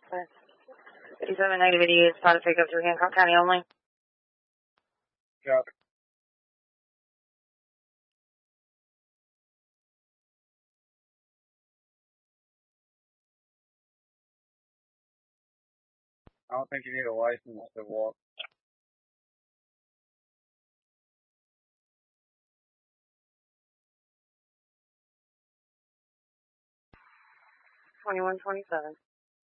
Okay. 57 negative 88, spotted pickup through Hancock County only. Copy. I don't think you need a license to walk. 2127.